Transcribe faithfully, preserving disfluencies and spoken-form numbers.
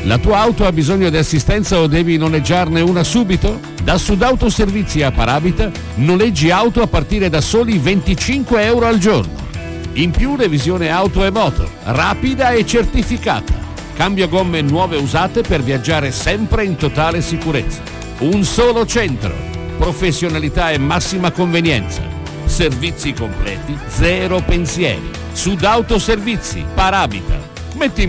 La tua auto ha bisogno di assistenza o devi noleggiarne una subito? Da Sudautoservizi a Paravita noleggi auto a partire da soli venticinque euro al giorno. In più revisione auto e moto, rapida e certificata. Cambio gomme nuove e usate per viaggiare sempre in totale sicurezza. Un solo centro, professionalità e massima convenienza. Servizi completi, zero pensieri. Sudautoservizi, Paravita. Metti